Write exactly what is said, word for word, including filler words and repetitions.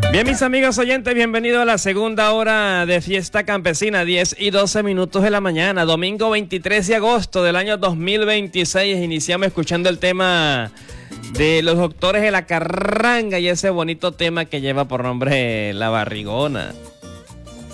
Bien, mis amigos oyentes, bienvenidos a la segunda hora de Fiesta Campesina, diez y doce minutos de la mañana, domingo veintitrés de agosto del año dos mil veintiséis. Iniciamos escuchando el tema de los doctores de la carranga y ese bonito tema que lleva por nombre La Barrigona.